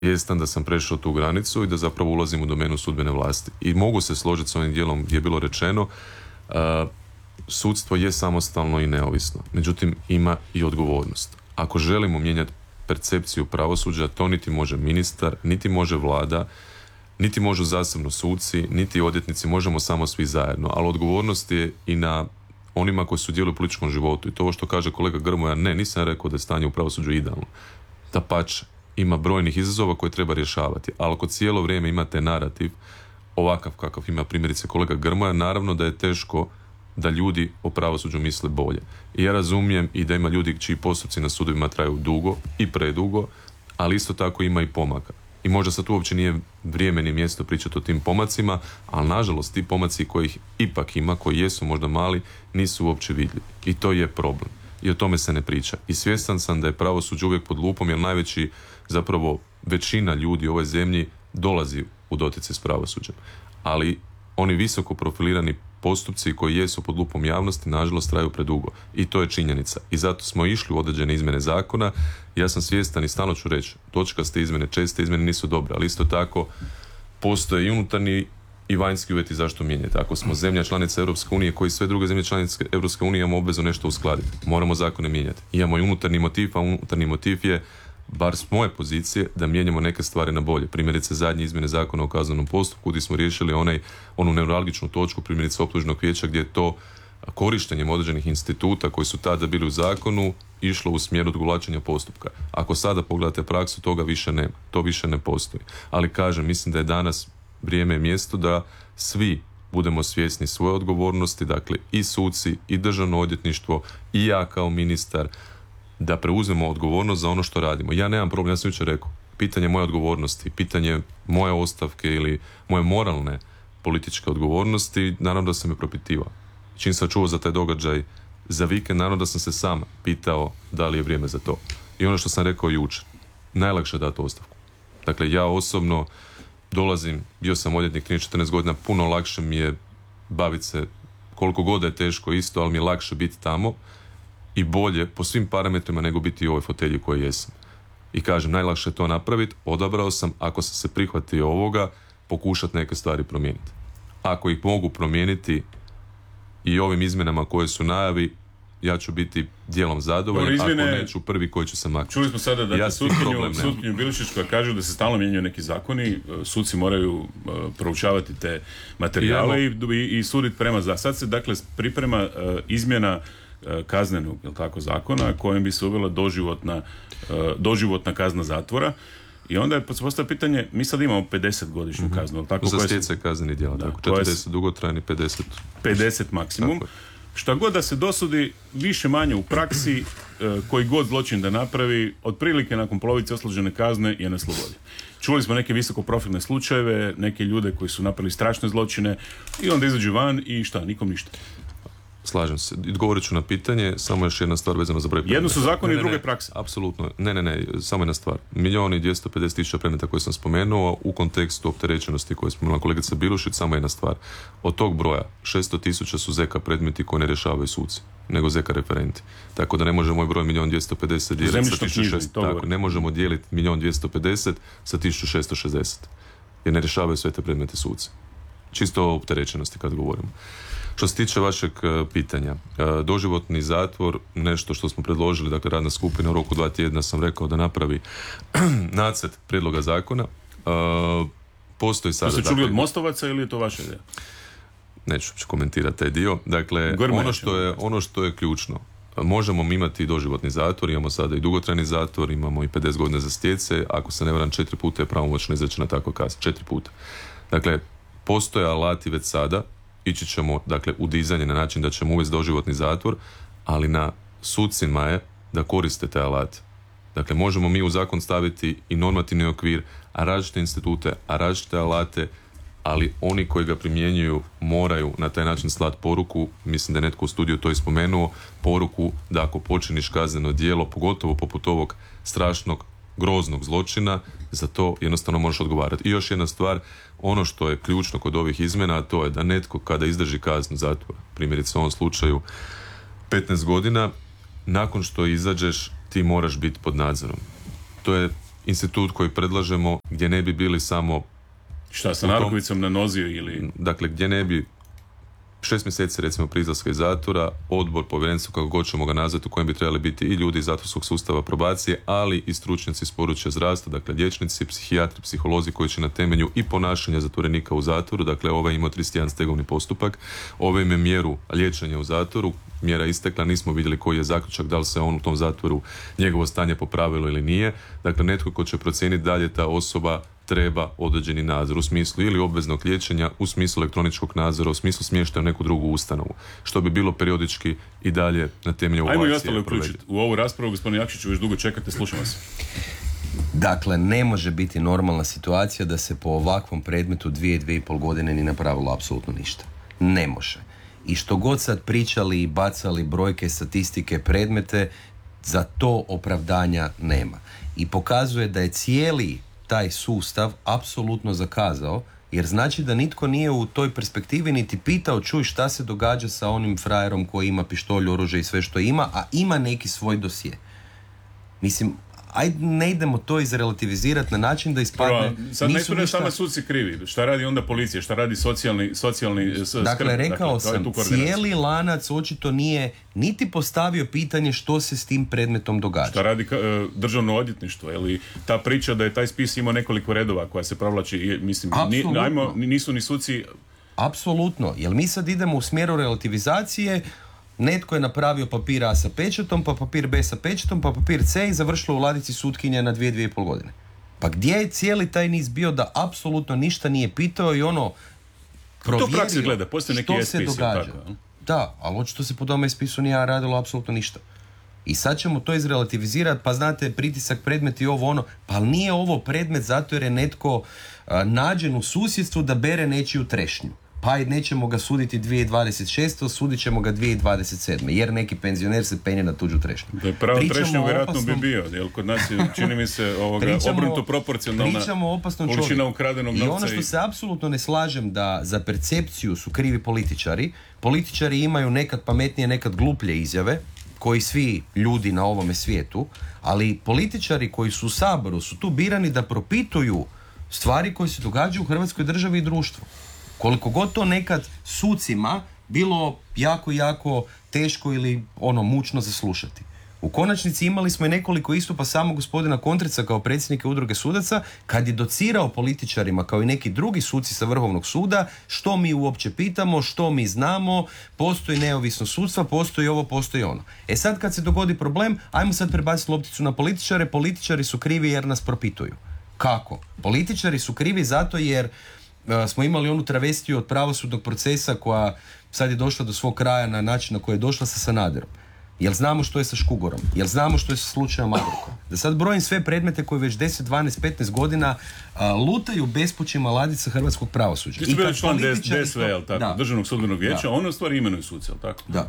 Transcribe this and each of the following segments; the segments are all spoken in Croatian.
Jesam da sam prešao tu granicu i da zapravo ulazim u domenu sudbene vlasti. I mogu se složiti s ovim dijelom gdje je bilo rečeno, sudstvo je samostalno i neovisno, međutim ima i odgovornost. Ako želimo mijenjati percepciju pravosuđa, to niti može ministar, niti može vlada, niti možu zasebno suci, niti odvjetnici, možemo samo svi zajedno. Ali odgovornost je i na onima koji sudjeluju u političkom životu. I to ovo što kaže kolega Grmoja, nisam rekao da je stanje u pravosuđu idealno. Dapače, ima brojnih izazova koje treba rješavati. Ali ako cijelo vrijeme imate narativ ovakav kakav ima primjerice kolega Grmoja, naravno da je teško da ljudi o pravosuđu misle bolje. I ja razumijem i da ima ljudi čiji postupci na sudovima traju dugo i predugo, ali isto tako ima i pomaka. I možda sad uopće nije vrijeme ni mjesto pričati o tim pomacima, ali nažalost ti pomaci kojih ipak ima, koji jesu možda mali, nisu uopće vidljivi. I to je problem. I o tome se ne priča. I svjestan sam da je pravosuđe uvijek pod lupom, jer najveći, zapravo većina ljudi u ovoj zemlji dolazi u doticaj s pravosuđem. Ali oni visoko profilirani postupci koji jesu pod lupom javnosti, nažalost, traju predugo. I to je činjenica. I zato smo išli u određene izmjene zakona. Ja sam svjestan i stalno ću reći, točkaste izmjene, česte izmjene nisu dobre, ali isto tako postoje i unutarnji i vanjski uvjeti zašto mijenjati. Ako smo zemlja članica Europske unije, koji sve druge zemlje članice Europske unije imamo obvezu nešto uskladiti. Moramo zakone mijenjati. Imamo i unutarnji motiv, a unutarnji motiv je, bar s moje pozicije, da mijenjamo neke stvari na bolje. Primjerice zadnje izmjene zakona o kaznenom postupku gdje smo riješili onu neuralgičnu točku, primjerice optužnog vijeća, gdje je to korištenjem određenih instituta koji su tada bili u zakonu išlo u smjeru odgulačenja postupka. Ako sada pogledate praksu, toga više nema. To više ne postoji. Ali kažem, mislim da je danas vrijeme i mjesto da svi budemo svjesni svoje odgovornosti, dakle i suci, i državno odvjetništvo, i ja kao ministar, da preuzmemo odgovornost za ono što radimo. Ja nemam problem, ja sam jučer rekao, pitanje moje odgovornosti, pitanje moje ostavke ili moje moralne političke odgovornosti, naravno da sam me propitivao. Čim sam čuo za taj događaj za vikend, naravno da sam se sam pitao da li je vrijeme za to. I ono što sam rekao jučer, najlakše je dati ostavku. Dakle, ja osobno dolazim, bio sam odvjetnik 13-14 godina, puno lakše mi je baviti se, koliko god je teško isto, ali mi je lakše biti tamo i bolje po svim parametrima nego biti u ovoj fotelji koji jesam. I kažem, najlakše je to napraviti, odabrao sam, ako sam se prihvatio ovoga, pokušati neke stvari promijeniti. Ako ih mogu promijeniti i ovim izmjenama koje su najavi, ja ću biti dijelom zadovoljan, ako neću prvi koji ću se maknuti. Čuli smo sada da sutkinju Bilišić koja kaže da se stalno mijenjaju neki zakoni, suci moraju proučavati te materijale i suditi prema za. Sad se dakle priprema izmjena kaznenog, jel tako, zakona kojem bi se uvela doživotna kazna zatvora. I onda je postavljeno pitanje, mi sad imamo 50-godišnju kaznu. Tako, za stjecaj kaznenih djela, tako, 40 dugotrajni, 50 maksimum. Šta god da se dosudi, više manje u praksi, koji god zločin da napravi, otprilike nakon polovice odslužene kazne je na slobodi. Čuli smo neke visokoprofilne slučajeve, neke ljude koji su napravili strašne zločine i onda izađu van i šta, nikom ništa. Slažem se. Odgovorit ću na pitanje, samo još jedna stvar vezana za broj predmeta. Jedno su zakoni i druge prakse. Apsolutno. Ne, samo jedna stvar. 1.250.000 predmeta koje sam spomenuo u kontekstu opterećenosti koje je spomenula kolegica Bilušić, samo jedna stvar. Od tog broja 600.000 su ZK predmeti koje ne rješavaju suci, nego ZK referenti. Tako da ne možemo moj broj 1.250.000 dijeliti sa 1.600. Tako, ne možemo dijeliti 1.250.000 sa 1.660. Jer ne rješavaju sve te predmete suci. Čisto o opterećenosti kad govorimo. Što se tiče vašeg pitanja, doživotni zatvor, nešto što smo predložili, dakle radna skupina u roku 2 tjedna sam rekao da napravi nacrt prijedloga zakona. Postoji sada... To ste čuli od Mostovaca ili je to vaša ideja? Neću komentirati taj dio. Dakle, ono što je ključno, možemo mi imati doživotni zatvor, imamo sada i dugotrajni zatvor, imamo i 50 godina za stjece, ako se ne varam 4 puta je pravomoćno izrečena takva kazna, 4 puta. Dakle, postoje alati već sada, ići ćemo dakle u dizanje na način da ćemo uvesti doživotni zatvor, ali na sucima je da koriste te alate. Dakle, možemo mi u zakon staviti i normativni okvir, a različite institute, a različite alate, ali oni koji ga primjenjuju moraju na taj način slati poruku, mislim da je netko u studiju to i spomenuo, poruku da ako počiniš kazneno djelo, pogotovo poput ovog strašnog, groznog zločina, za to jednostavno možeš odgovarati. I još jedna stvar, ono što je ključno kod ovih izmjena, a to je da netko kada izdrži kaznu zatvora, primjerice u ovom slučaju 15 godina, nakon što izađeš ti moraš biti pod nadzorom. To je institut koji predlažemo gdje ne bi bili samo... Šta, sa narukavicom na nozi ili... Dakle, gdje ne bi 6 mjeseci recimo prije izlaska iz zatvora, odbor, povjerenstvo, kako god ćemo ga nazvati, u kojem bi trebali biti i ljudi iz zatvorskog sustava probacije, ali i stručnjaci iz područja zdravstva, dakle liječnici, psihijatri, psiholozi koji će na temelju i ponašanja zatvorenika u zatvoru, dakle ovaj imao 31 stegovni postupak, ovaj ima mjeru liječenja u zatvoru, mjera istekla, nismo vidjeli koji je zaključak, da li se on u tom zatvoru njegovo stanje popravilo ili nije, dakle netko ko će procijeniti da li je ta osoba treba određeni nadzor u smislu ili obveznog liječenja, u smislu elektroničkog nadzora, u smislu smještaja u neku drugu ustanovu, što bi bilo periodički i dalje na temelju Ajmo i ostalo uključiti u ovu raspravu. Gospodin Jakšiću, već dugo čekate, slušam vas. Dakle, ne može biti normalna situacija da se po ovakvom predmetu 2,5 godine ni napravilo apsolutno ništa. Ne može. I što god sad pričali i bacali brojke, statistike, predmete, za to opravdanja nema. I pokazuje da je cijeli taj sustav apsolutno zakazao, jer znači da nitko nije u toj perspektivi niti pitao, čuj šta se događa sa onim frajerom koji ima pištolj, oružje i sve što ima, a ima neki svoj dosje. Mislim, ajde ne idemo to izrelativizirati na način da ispadne... Sad nisu ne samo suci krivi. Šta radi onda policija? Šta radi socijalni skrb? Dakle, rekao sam, cijeli lanac očito nije niti postavio pitanje što se s tim predmetom događa. Šta radi državno odvjetništvo? Ili ta priča da je taj spis imao nekoliko redova koja se provlači, mislim, nisu ni suci... Apsolutno, jer mi sad idemo u smjeru relativizacije. Netko je napravio papir A sa pečatom, pa papir B sa pečatom, pa papir C i završilo u ladici sutkinje na 2,5 godine. Pa gdje je cijeli taj niz bio da apsolutno ništa nije pitao i ono provjerio to praksi gleda, postoji neki što se događa. Tako, da, ali očito se po tome spisu nije radilo apsolutno ništa. I sad ćemo to izrelativizirati, pa znate, pritisak, predmet i ovo ono, pa nije ovo predmet zato jer je netko nađen u susjedstvu da bere nečiju trešnju. Pa i nećemo ga suditi 2026. Sudit ćemo ga 2027. Jer neki penzioner se penje na tuđu trešnju. Da je pravo trešnju vjerojatno bi bio, jer kod nas je, čini mi se, obrnuto proporcionalna količina ukradenog novca. I ono što se apsolutno ne slažem da za percepciju su krivi političari. Političari imaju nekad pametnije, nekad gluplje izjave, koji svi ljudi na ovome svijetu, ali političari koji su u Saboru su tu birani da propituju stvari koje se događaju u Hrvatskoj državi i društvu. Koliko god to nekad sucima bilo jako, jako teško ili mučno zaslušati. U konačnici imali smo i nekoliko istupa samo gospodina Kontrica kao predsjednika udruge sudaca kad je docirao političarima kao i neki drugi suci sa Vrhovnog suda što mi uopće pitamo, što mi znamo, postoji neovisno sudstva, postoji ovo, postoji ono. E sad kad se dogodi problem, ajmo sad prebaciti lopticu na političare, političari su krivi jer nas propituju. Kako? Političari su krivi zato jer smo imali onu travestiju od pravosudnog procesa koja sad je došla do svog kraja na način na koji je došla sa Sanaderom. Jel znamo što je sa Škugorom? Jel znamo što je sa slučajem Agrokor? Da sad brojim sve predmete koji već 10, 12, 15 godina lutaju bespućima ladica hrvatskog pravosuđa. Vi ste bili član DSV, jel tako? Da. Državnog sudbenog vijeća, ono u stvari imenuju suci, jel tako? Da.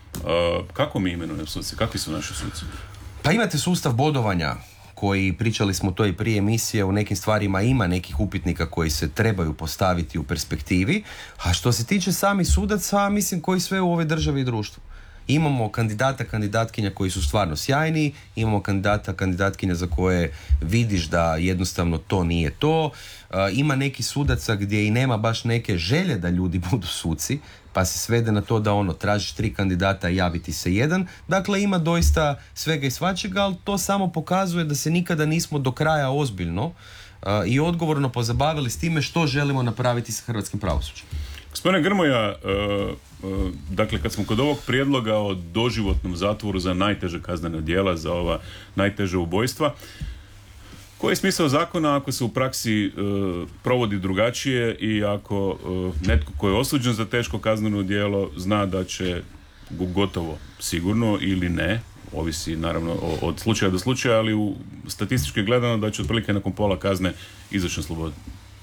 Kako mi imenujemo suci? Kakvi su naši suci? Pa imate sustav bodovanja koji, pričali smo to i prije emisije, u nekim stvarima ima nekih upitnika koji se trebaju postaviti u perspektivi, a što se tiče samih sudaca, mislim koji sve u ovoj državi i društvu. Imamo kandidata, kandidatkinja koji su stvarno sjajni, imamo kandidata, kandidatkinja za koje vidiš da jednostavno to nije to. Ima neki sudaca gdje i nema baš neke želje da ljudi budu suci, pa se svede na to da tražiš 3 kandidata i javiti se jedan. Dakle, ima doista svega i svačega, ali to samo pokazuje da se nikada nismo do kraja ozbiljno i odgovorno pozabavili s time što želimo napraviti sa hrvatskim pravosuđem. Gospodine Grmoja, dakle, kad smo kod ovog prijedloga o doživotnom zatvoru za najteže kaznena djela, za ova najteža ubojstva, koji je smisao zakona ako se u praksi provodi drugačije i ako netko koji je osuđen za teško kazneno djelo zna da će gotovo sigurno ili ne, ovisi naravno od slučaja do slučaja, ali u statistički gledano da će otprilike nakon pola kazne izaći na slobodu?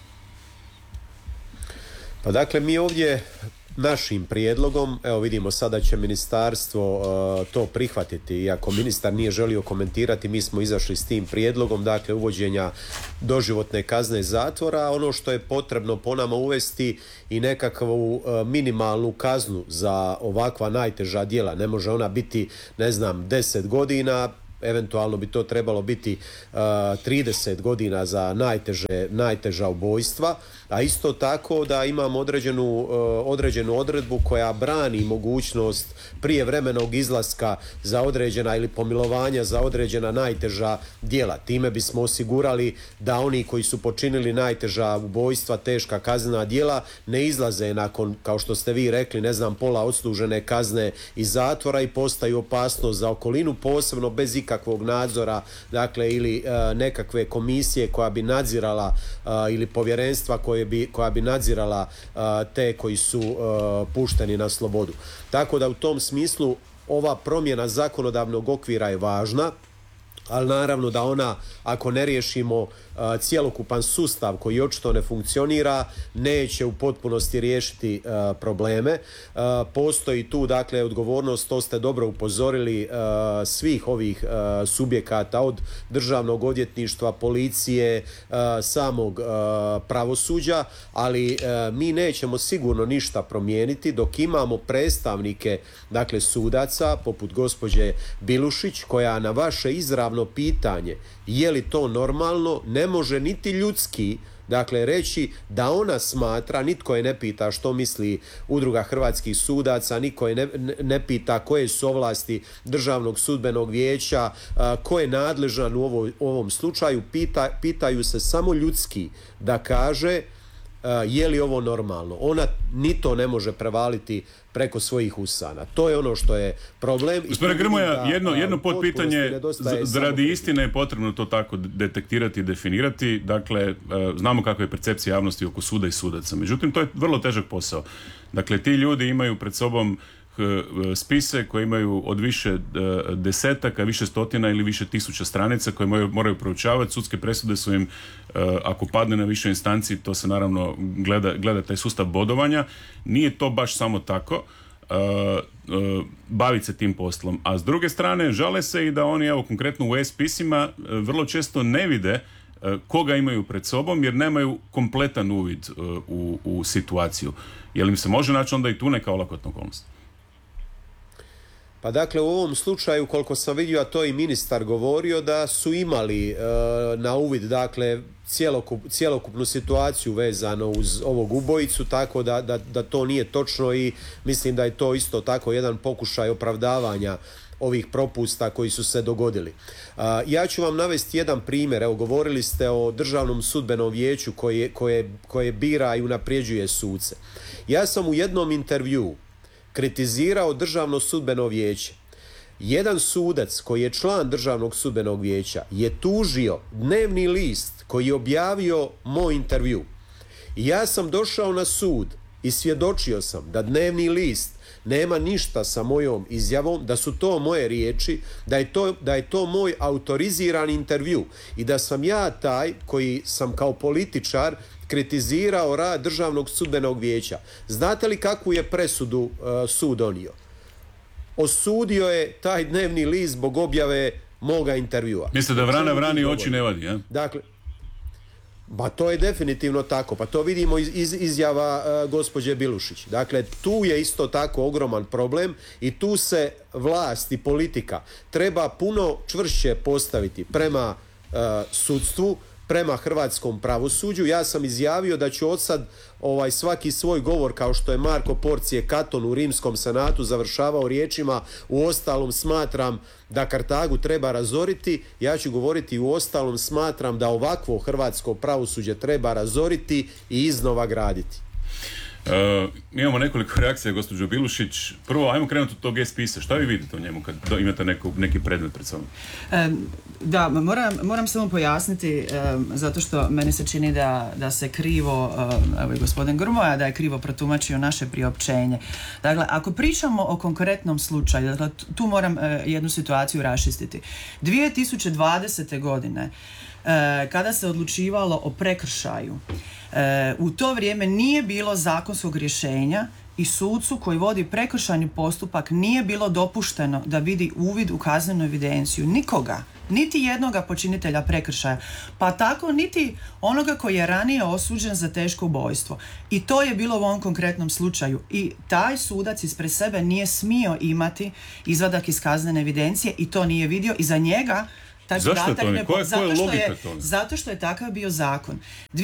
Pa dakle, mi ovdje našim prijedlogom, evo vidimo sada će ministarstvo to prihvatiti, iako ministar nije želio komentirati, mi smo izašli s tim prijedlogom, dakle uvođenja doživotne kazne zatvora. Ono što je potrebno po nama uvesti i nekakvu minimalnu kaznu za ovakva najteža djela. Ne može ona biti, 10 godina, eventualno bi to trebalo biti 30 godina za najteža ubojstva, a isto tako da imamo određenu odredbu koja brani mogućnost prijevremenog izlaska za određena ili pomilovanja za određena najteža djela. Time bismo osigurali da oni koji su počinili najteža ubojstva, teška kaznena djela ne izlaze nakon, kao što ste vi rekli, pola odslužene kazne iz zatvora i postaju opasnost za okolinu, posebno bez ikakvog nadzora, dakle ili nekakve komisije koja bi nadzirala ili povjerenstva koja bi nadzirala te koji su pušteni na slobodu. Tako da u tom smislu ova promjena zakonodavnog okvira je važna, ali naravno da ona, ako ne riješimo cjelokupan sustav koji očito ne funkcionira, neće u potpunosti riješiti probleme. Postoji tu dakle odgovornost, to ste dobro upozorili, svih ovih subjekata, od državnog odvjetništva, policije, samog pravosuđa, ali mi nećemo sigurno ništa promijeniti dok imamo predstavnike dakle sudaca poput gospođe Bilušić, koja na vaše izravno pitanje je li to normalno ne može niti ljudski dakle reći da ona smatra, nitko je ne pita što misli Udruga hrvatskih sudaca, nitko je ne pita koje su ovlasti Državnog sudbenog vijeća, ko je nadležan u ovom slučaju, pitaju se samo ljudski da kaže je li ovo normalno. Ona ni to ne može prevaliti preko svojih usana. To je ono što je problem. Gospodine Grmoja, jedno potpitanje, radi istine je potrebno to tako detektirati i definirati. Dakle, znamo kakva je percepcija javnosti oko suda i sudaca. Međutim, to je vrlo težak posao. Dakle, ti ljudi imaju pred sobom spise koje imaju od više desetaka, više stotina ili više tisuća stranica koje moraju proučavati. Sudske presude su im, ako padne na višoj instanci, to se naravno gleda taj sustav bodovanja. Nije to baš samo tako. Baviti se tim poslom. A s druge strane, žale se i da oni, evo konkretno u e-spisima, vrlo često ne vide koga imaju pred sobom jer nemaju kompletan uvid u situaciju. Je li im se može naći onda i tu neka olakotna okolnost? Pa dakle u ovom slučaju koliko sam vidio, a to i ministar govorio, da su imali na uvid dakle cjelokupnu situaciju vezano uz ovog ubojicu, tako da to nije točno i mislim da je to isto tako jedan pokušaj opravdavanja ovih propusta koji su se dogodili. Ja ću vam navesti jedan primjer. Evo, govorili ste o Državnom sudbenom vijeću koje bira i unapređuje suce. Ja sam u jednom intervjuu kritizirao Državno sudbeno vijeće. Jedan sudac koji je član Državnog sudbenog vijeća je tužio Dnevni list koji je objavio moj intervju. I ja sam došao na sud i svjedočio sam da Dnevni list nema ništa sa mojom izjavom, da su to moje riječi, da je to moj autorizirani intervju i da sam ja taj koji sam kao političar kritizirao rad Državnog sudbenog vijeća. Znate li kakvu je presudu sud donio? Osudio je taj Dnevni list zbog objave moga intervjua. Mislite da vrana vrani oči ne vadi, ja? Dakle, ba to je definitivno tako. Pa to vidimo iz izjava gospođe Bilušić. Dakle, tu je isto tako ogroman problem i tu se vlast i politika treba puno čvršće postaviti prema sudstvu, prema hrvatskom pravosuđu. Ja sam izjavio da ću odsad svaki svoj govor, kao što je Marko Porcije Katon u Rimskom senatu završavao riječima uostalom smatram da Kartagu treba razoriti, ja ću govoriti uostalom smatram da ovakvo hrvatsko pravosuđe treba razoriti i iznova graditi. Imamo nekoliko reakcija, gospođo Bilušić. Prvo, ajmo krenuti od tog e-spisa. Šta vi vidite u njemu kad imate neki predmet pred sobom? Da, moram samo pojasniti, zato što meni se čini da se krivo, evo i gospodin Grmoja, da je krivo protumačio naše priopćenje. Dakle, ako pričamo o konkretnom slučaju, dakle, tu moram jednu situaciju raščistiti. 2020. godine, kada se odlučivalo o prekršaju, u to vrijeme nije bilo zakonskog rješenja i sucu koji vodi prekršajni postupak nije bilo dopušteno da vidi uvid u kaznenu evidenciju nikoga, niti jednoga počinitelja prekršaja, pa tako niti onoga koji je ranije osuđen za teško ubojstvo. I to je bilo u ovom konkretnom slučaju. I taj sudac ispred sebe nije smio imati izvadak iz kaznene evidencije i to nije vidio i za njega taj podatak ne... Zato što je takav bio zakon.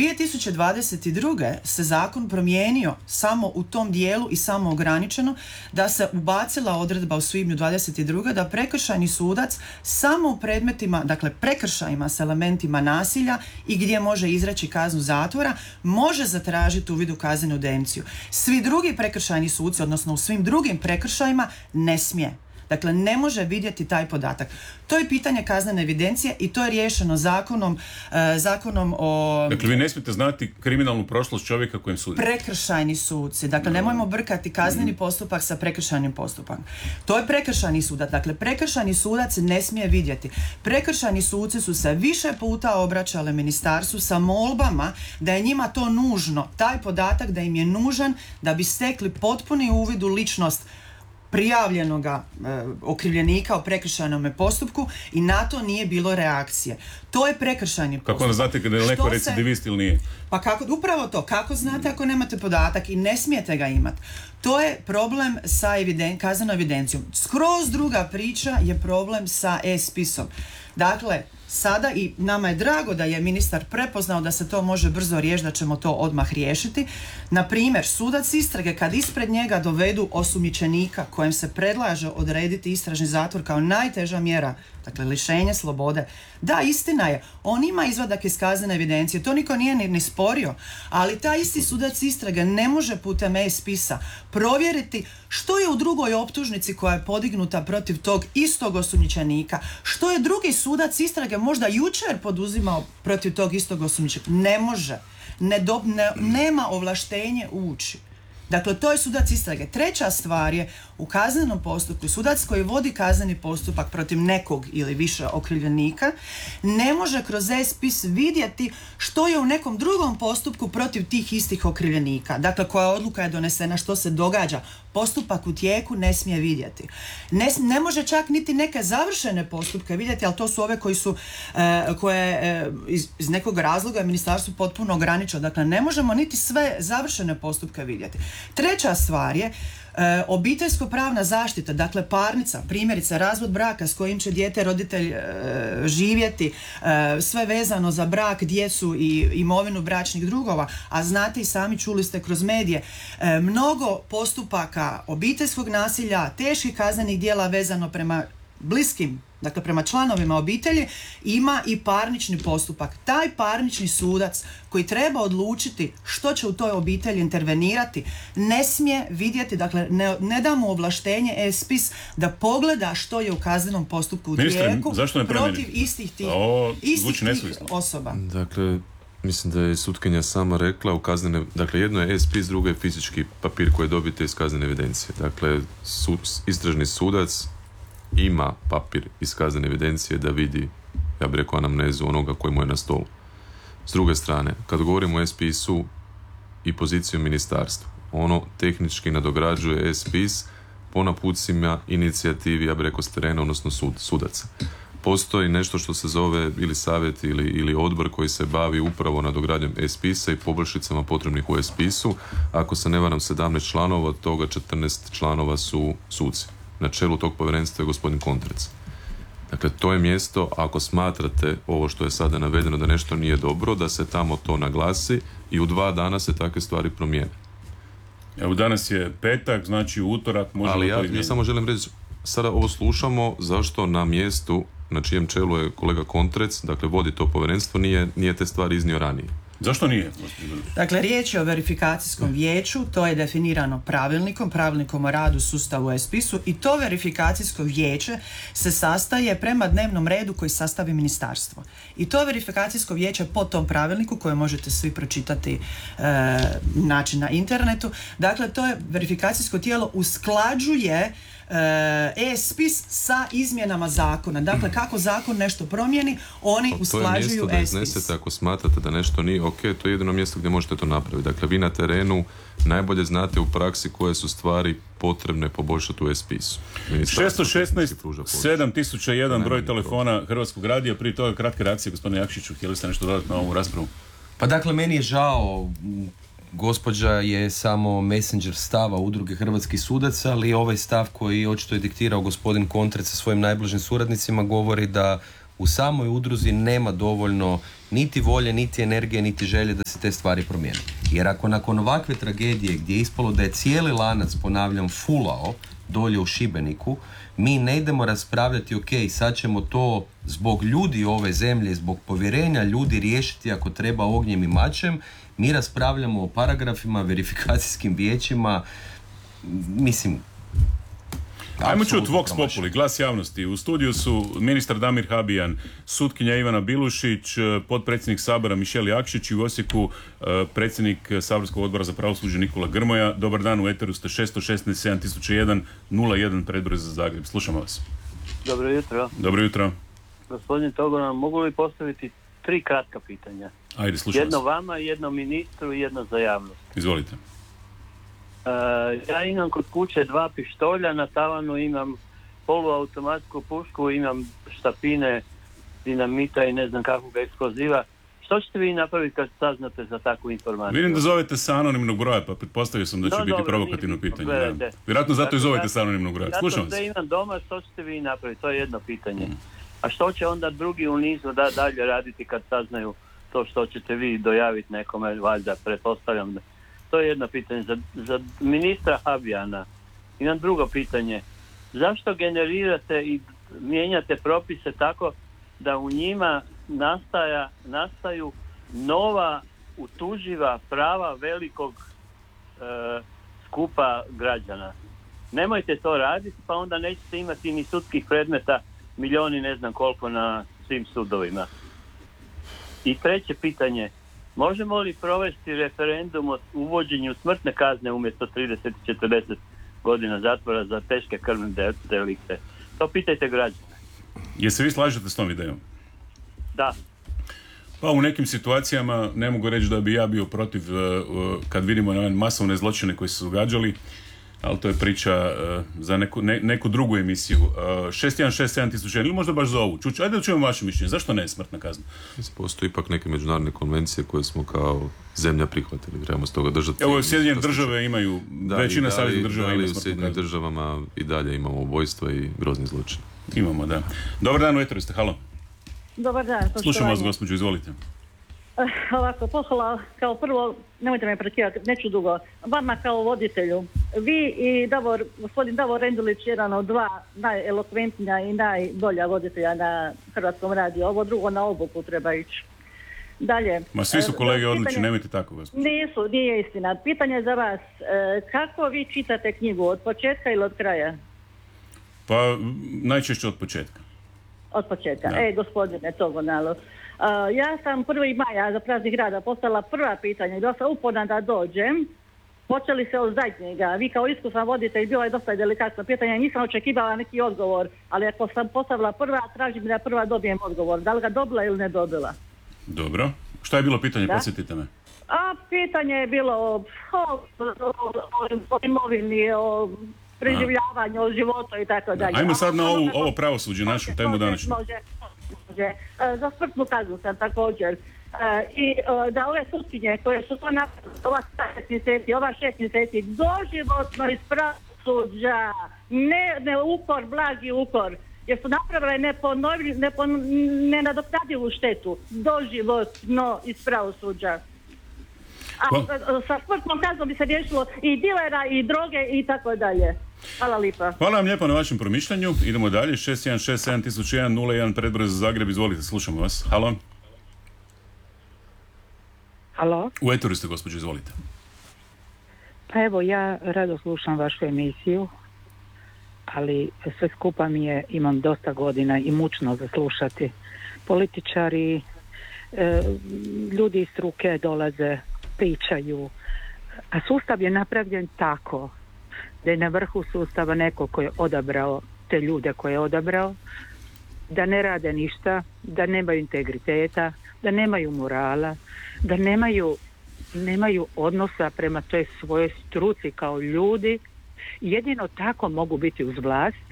2022. se zakon promijenio samo u tom dijelu i samo ograničeno da se ubacila odredba u svibnju 22. da prekršajni sudac samo u predmetima, dakle prekršajima s elementima nasilja i gdje može izreći kaznu zatvora, može zatražiti uvid u kaznenu evidenciju. Svi drugi prekršajni suci, odnosno u svim drugim prekršajima, ne smije. Dakle, ne može vidjeti taj podatak. To je pitanje kaznene evidencije i to je riješeno zakonom o... Dakle, vi ne smijete znati kriminalnu prošlost čovjeka kojem sudite. Prekršajni suci. Dakle, nemojmo brkati kazneni postupak sa prekršajnim postupkom. To je prekršajni sudac. Dakle, prekršajni sudac ne smije vidjeti. Prekršajni suci su se više puta obraćali ministarstvu sa molbama da je njima to nužno. Taj podatak da im je nužan da bi stekli potpuni uvid u ličnost prijavljenoga okrivljenika u prekršajnom postupku i na to nije bilo reakcije. To je prekršajni postupak. Kako onda znate kada je neko recidivist ili nije? Pa kako, upravo to. Kako znate ako nemate podatak i ne smijete ga imati? To je problem sa kaznenom evidencijom. Skroz druga priča je problem sa e-spisom. Dakle, sada i nama je drago da je ministar prepoznao da se to može brzo riješiti, da ćemo to odmah riješiti. Na primjer, sudac istrage kad ispred njega dovedu osumnjičenika kojem se predlaže odrediti istražni zatvor kao najteža mjera, dakle lišenje slobode. Da, istina je, on ima izvadak iz kaznene evidencije, to niko nije ni sporio, ali taj isti sudac istrage ne može putem e-spisa provjeriti što je u drugoj optužnici koja je podignuta protiv tog istog osumnjičenika, što je drugi sudac istrage možda jučer poduzimao protiv tog istog osumnjičenika. Ne može. Nema ovlaštenje ući. Dakle, to je sudac istrage. Treća stvar je u kaznenom postupku sudac koji vodi kazneni postupak protiv nekog ili više okrivljenika ne može kroz e-spis vidjeti što je u nekom drugom postupku protiv tih istih okrivljenika. Dakle, koja odluka je donesena, što se događa. Postupak u tijeku ne smije vidjeti. Ne može čak niti neke završene postupke vidjeti, ali to su ove koje iz nekog razloga je ministarstvo potpuno ograničilo. Dakle, ne možemo niti sve završene postupke vidjeti. Treća stvar je obiteljsko-pravna zaštita, dakle parnica, primjerice razvod braka s kojim će dijete roditelj živjeti, sve vezano za brak, djecu i imovinu bračnih drugova, a znate i sami, čuli ste kroz medije, mnogo postupaka obiteljskog nasilja, teških kaznenih djela vezano prema bliskim, dakle prema članovima obitelji, ima i parnični postupak. Taj parnični sudac koji treba odlučiti što će u toj obitelji intervenirati, ne smije vidjeti, dakle ne da mu ovlaštenje e-spis da pogleda što je u kaznenom postupku u tijeku protiv istih tih osoba. Dakle, mislim da je sutkinja sama rekla dakle jedno je e-spis, drugo je fizički papir koji dobijete iz kaznene evidencije. Dakle, istražni sudac ima papir iz kaznene evidencije da vidi, ja bih rekao, anamnezu onoga koji mu je na stolu. S druge strane, kad govorimo o e-spisu i poziciju ministarstva, ono tehnički nadograđuje e-spis po napucima inicijativi, ja bih rekao, s terena, odnosno sudaca. Postoji nešto što se zove ili savjet ili odbor koji se bavi upravo nadogradnjom e-spisa i poboljšicama potrebnih u e-spisu. Ako se ne varam, 17 članova, od toga 14 članova su suci. Na čelu tog povjerenstva je gospodin Kontrec. Dakle, to je mjesto, ako smatrate ovo što je sada navedeno da nešto nije dobro, da se tamo to naglasi i u 2 dana se takve stvari promijene. Evo, danas je petak, znači u utorak možemo to izmijeniti. Ja samo želim reći, sada ovo slušamo, zašto na mjestu na čijem čelu je kolega Kontrec, dakle vodi to povjerenstvo, nije te stvari iznio ranije. Zašto nije? Dakle, riječ je o verifikacijskom vijeću, to je definirano pravilnikom o radu sustavu e-spisu i to verifikacijsko vijeće se sastaje prema dnevnom redu koji sastavi ministarstvo. I to verifikacijsko vijeće po tom pravilniku koje možete svi pročitati naći na internetu. Dakle, to je verifikacijsko tijelo usklađuje e-spis sa izmjenama zakona. Dakle, kako zakon nešto promijeni, oni usklađuju e-spis. To je mjesto da iznesete ako smatrate da nešto nije ok, to je jedino mjesto gdje možete to napraviti. Dakle, vi na terenu najbolje znate u praksi koje su stvari potrebne poboljšati u e-spisu. 616 7001 broj telefona Hrvatskog radija. Prije toga kratka reakcija, gospodine Jakšiću, htjeli ste nešto dodati na ovu raspravu? Pa dakle, meni je žao, gospođa je samo messenger stava Udruge hrvatskih sudaca, ali ovaj stav koji očito je diktirao gospodin Kontrec sa svojim najbližim suradnicima govori da u samoj udruzi nema dovoljno niti volje, niti energije, niti želje da se te stvari promijene. Jer ako nakon ovakve tragedije gdje je ispalo da je cijeli lanac, ponavljam, fulao dolje u Šibeniku, mi ne idemo raspravljati, ok, sad ćemo to zbog ljudi ove zemlje, zbog povjerenja ljudi riješiti ako treba ognjem i mačem, mi raspravljamo o paragrafima, verifikacijskim vijećima, mislim... Ajmo čuti Vox Populi, glas javnosti. U studiju su ministar Damir Habijan, sutkinja Ivana Bilušić, potpredsjednik Sabora Mišel Jakšić i u Osijeku predsjednik Saborskog odbora za pravosuđe Nikola Grmoja. Dobar dan, u eteru ste 616 7001 predbroj za Zagreb. Slušamo vas. Dobro jutro. Dobro jutro. Gospodin Togoran, mogu li postaviti 3 kratka pitanja? Ajde, slušam vas. Jedno vama, jedno ministru i jedno za javnost. Izvolite. Ja imam kod kuće 2 pištolja, na tavanu imam poluautomatsku pušku, imam štapine dinamita i ne znam kakvog eksploziva. Što ćete vi napraviti kad saznate za takvu informaciju? Vidim da zovete sa anonimnog broja, pa pretpostavio sam da će biti provokativno pitanje. Da. Vjerojatno zato i zovete sa anonimnog broja. Slušam vas. Ja to imam doma, što ćete vi napraviti? To je jedno pitanje. A što će onda drugi u nizu dalje raditi kad saznaju to što ćete vi dojaviti nekome, valjda, pretpostavljam da. To je jedno pitanje. Za ministra Habijana imam drugo pitanje. Zašto generirate i mijenjate propise tako da u njima nastaju nova utuživa prava velikog skupa građana? Nemojte to raditi, pa onda nećete imati ni sudskih predmeta milijoni ne znam koliko na svim sudovima. I treće pitanje. Možemo li provesti referendum o uvođenju smrtne kazne umjesto 30 i 40 godina zatvora za teške krvne delikte? To pitajte građane. Jel se vi slažete s tom idejom? Da. Pa u nekim situacijama ne mogu reći da bi ja bio protiv kad vidimo masovne zločine koji su se događali, ali to je priča za neku drugu emisiju. 6167000 ili možda baš za ovu. Ajde da čujemo vaše mišljenje. Zašto ne smrtna kazna? Postoji ipak neke međunarodne konvencije koje smo kao zemlja prihvatili. Trebamo s toga držati. Evo, Sjedinjene države imaju, većina saveznih država ima smrtnu kaznu. U Sjedinjenim državama i dalje imamo ubojstva i grozni zločin. Imamo, da. Dobar dan, u eteru ste, halo. Dobar dan. Slušam vas, gospođo, izvolite. Ovako, pohvala, kao prvo, nemojte me prekidati, neću dugo, vama kao voditelju, vi i gospodin Davor Rendulić, jedan od 2 najelokventnija i najbolja voditelja na Hrvatskom radiju, ovo drugo na obuku treba ići. Dalje. Ma svi su kolege odlični, nemojte tako, gospođo. Nije istina. Pitanje za vas, kako vi čitate knjigu, od početka ili od kraja? Pa, najčešće od početka. Od početka. Da. Gospodine Togonalo, ja sam 1. maja za praznik rada postala prva pitanja i dosta uporna da dođem. Počeli se od zadnjega. Vi kao iskusan voditelj, bilo je dosta delikatno pitanje. Nisam očekivala neki odgovor, ali ako sam postavila prva, tražim da prva dobijem odgovor. Da li ga dobila ili ne dobila? Dobro. Šta je bilo pitanje? Podsjetite me. A pitanje je bilo o imovini, o preživljavanju, o životu i tako dalje. Ajmo sad na ovo pravosuđe, našu temu današnju. Može. Za smrtnu kaznu sam također. I da ove sutkinje koje su to napravili, ova 6 mjeseci, ova 6 mjeseci, doživotno iz pravosuđa, ne ukor, blagi ukor, jer su napravile nenadoknadivu štetu, doživotno iz pravosuđa. A sa smrtnom kaznom bi se riješilo i dilera, i droge, i tako dalje. Hvala lijepa. Hvala vam lijepo na vašem promišljanju. Idemo dalje. 6167001 predbroj za Zagreb. Izvolite, slušamo vas. Halo. Halo. U eteru ste, gospođo, izvolite. Pa evo, ja rado slušam vašu emisiju, ali sve skupa imam dosta godina i mučno za slušati. Političari, ljudi iz struke dolaze, pričaju, a sustav je napravljen tako da je na vrhu sustava neko ko je odabrao te ljude koje je odabrao, da ne rade ništa, da nemaju integriteta, da nemaju morala, da nemaju odnosa prema toj svojoj struci kao ljudi. Jedino tako mogu biti uz vlast.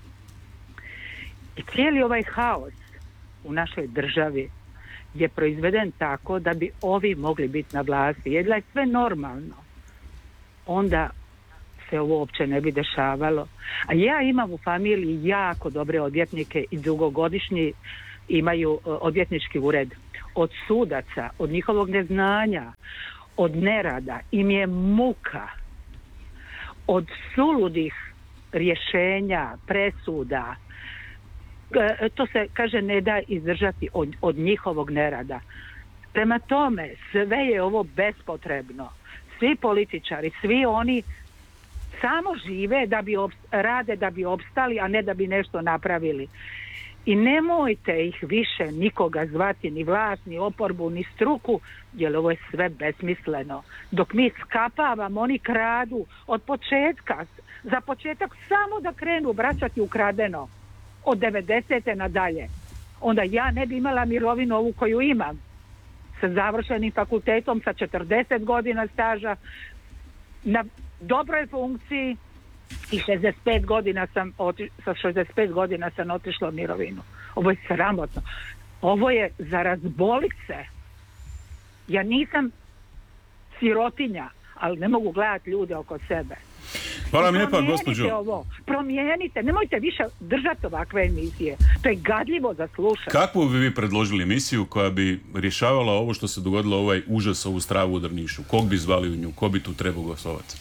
I cijeli ovaj haos u našoj državi je proizveden tako da bi ovi mogli biti na vlasti. Jer da je sve normalno, onda se ovo uopće ne bi dešavalo. A ja imam u familiji jako dobre odvjetnike i dugogodišnji imaju odvjetnički ured. Od sudaca, od njihovog neznanja, od nerada im je muka. Od suludih rješenja, presuda, to se, kaže, ne da izdržati od njihovog nerada. Prema tome, sve je ovo bespotrebno. Svi političari, svi oni samo žive rade da bi opstali, a ne da bi nešto napravili. I nemojte ih više nikoga zvati, ni vlast, ni oporbu, ni struku, jer ovo je sve besmisleno. Dok mi skapavamo, oni kradu od početka. Za početak samo da krenu vraćati ukradeno od 90. nadalje. Onda ja ne bi imala mirovinu ovu koju imam. Sa završenim fakultetom, sa 40 godina staža, na dobroj funkciji i 65 godina sa 65 godina sam otišla u mirovinu. Ovo je sramotno. Ovo je za razbolit se. Ja nisam sirotinja, ali ne mogu gledati ljude oko sebe. Hvala vam lijepa, gospođo. Promijenite, nemojte više držati ovakve emisije. To je gadljivo za slušati. Kakvu bi vi predložili emisiju koja bi rješavala ovo što se dogodilo, ovaj užas, ovu stravu u Drnišu? Kog bi zvali u nju? Ko bi tu trebao glasovati?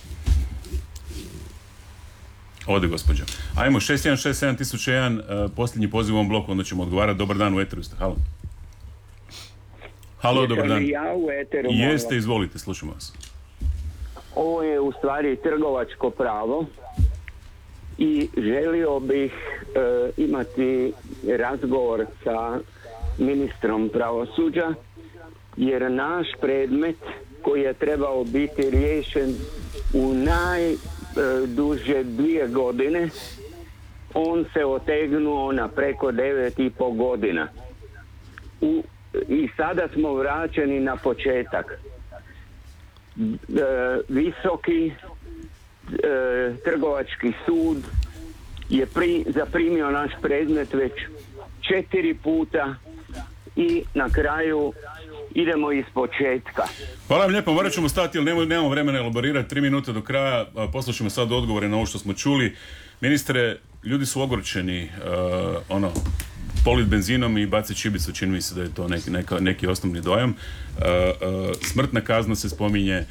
Ode, gospođo. Ajmo, 6167 posljednji poziv u ovom bloku, onda ćemo odgovarati. Dobar dan, u eteru ste. Halo. Halo, dobar dan. Ja u eteru, jeste, izvolite, slušamo vas. Ovo je u stvari trgovačko pravo i želio bih imati razgovor sa ministrom pravosuđa, jer naš predmet koji je trebao biti riješen u najduže 2 godine, on se otegnuo na preko 9,5 godina. I sada smo vraćeni na početak. Visoki trgovački sud je zaprimio naš predmet već 4 puta i na kraju idemo iz početka. Hvala vam lijepo, morat ćemo stati jer nemamo vremena elaborirati, 3 minute do kraja, poslušamo sad odgovore na ovo što smo čuli. Ministre, ljudi su ogorčeni, polit benzinom i baciti šibicu, čini mi se da je to neki osnovni dojam. Smrtna kazna se spominje,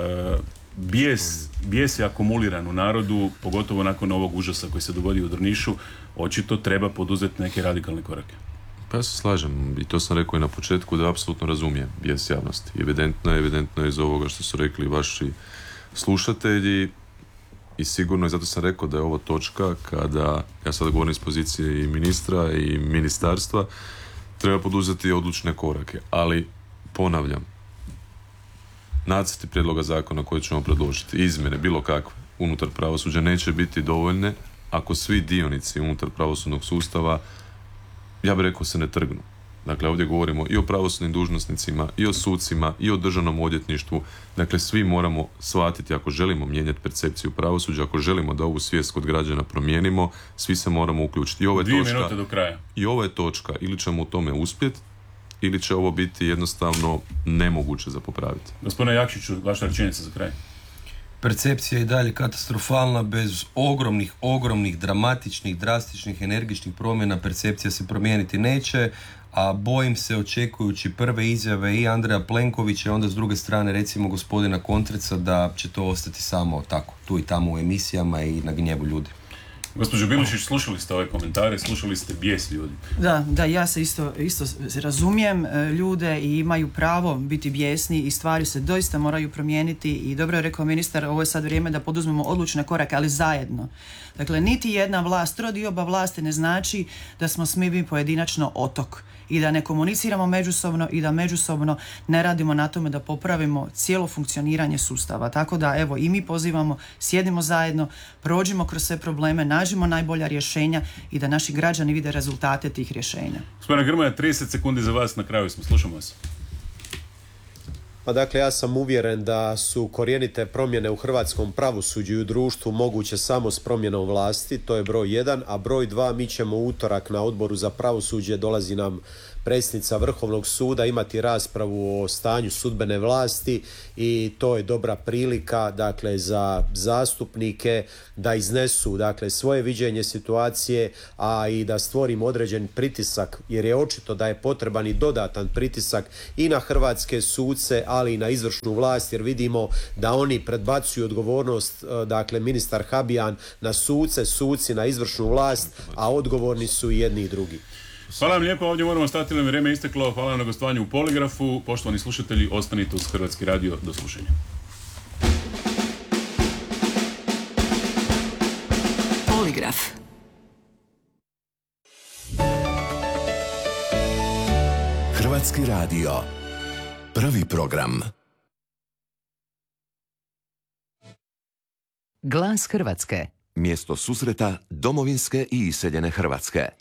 bijes je akumuliran u narodu, pogotovo nakon ovog užasa koji se dogodio u Drnišu. Očito treba poduzeti neke radikalne korake. Pa ja se slažem i to sam rekao i na početku da apsolutno razumijem bijes javnosti. Evidentno je iz ovoga što su rekli vaši slušatelji i sigurno je, zato sam rekao da je ovo točka kada, ja sada govorim iz pozicije i ministra i ministarstva, treba poduzeti odlučne korake. Ali, ponavljam, nacrti prijedloga zakona koje ćemo predložiti, izmjene bilo kakve unutar pravosuđa neće biti dovoljne ako svi dionici unutar pravosudnog sustava, ja bih rekao, se ne trgnu. Dakle, ovdje govorimo i o pravosudnim dužnosnicima, i o sucima, i o državnom odvjetništvu. Dakle, svi moramo shvatiti, ako želimo mijenjati percepciju pravosuđa, ako želimo da ovu svijest kod građana promijenimo, svi se moramo uključiti. 2 minute do kraja. I ovo je točka. Ili ćemo u tome uspjeti, ili će ovo biti jednostavno nemoguće za popraviti. Gospodine Jakšiću, vaša rečenica za kraj. Percepcija je i dalje katastrofalna, bez ogromnih, dramatičnih, drastičnih, energičnih promjena percepcija se promijeniti neće, a bojim se, očekujući prve izjave i Andreja Plenkovića i onda s druge strane recimo gospodina Kontreca, da će to ostati samo tako, tu i tamo u emisijama i na gnjevu ljudi. Gospođo Bilušić, slušali ste ove komentare, slušali ste bijes ljudi. Da, ja se isto razumijem ljude i imaju pravo biti bijesni i stvari se doista moraju promijeniti i dobro je rekao ministar, ovo je sad vrijeme da poduzmemo odlučne korake, ali zajedno. Dakle, niti jedna vlast, trodioba vlasti ne znači da smo svi mi pojedinačno otok i da ne komuniciramo međusobno i da međusobno ne radimo na tome da popravimo cijelo funkcioniranje sustava. Tako da, evo, i mi pozivamo, sjedimo zajedno, prođimo kroz sve probleme, nađimo najbolja rješenja i da naši građani vide rezultate tih rješenja. Gospodine Grmoja, 30 sekundi za vas, na kraju smo, slušamo vas. Pa dakle, ja sam uvjeren da su korijenite promjene u hrvatskom pravosuđu i u društvu moguće samo s promjenom vlasti, to je broj 1, a broj 2, mi ćemo u utorak na Odboru za pravosuđe, dolazi nam predsjednica Vrhovnog suda, imati raspravu o stanju sudbene vlasti i to je dobra prilika, dakle, za zastupnike da iznesu, dakle, svoje viđenje situacije, a i da stvorimo određen pritisak, jer je očito da je potreban i dodatan pritisak i na hrvatske suce, ali i na izvršnu vlast, jer vidimo da oni predbacuju odgovornost, dakle, ministar Habijan na suce, suci na izvršnu vlast, a odgovorni su i jedni i drugi. Hvala vam lijepo, ovdje moramo stati, na vrijeme isteklo. Hvala na gostovanju u Poligrafu. Poštovani slušatelji, ostanite uz Hrvatski radio. Do slušanja. Poligraf. Hrvatski radio. Prvi program. Glas Hrvatske. Mjesto susreta domovinske i iseljene Hrvatske.